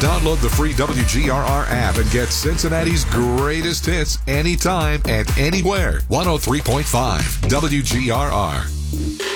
Download the free WGRR app and get Cincinnati's greatest hits anytime and anywhere. 103.5 WGRR.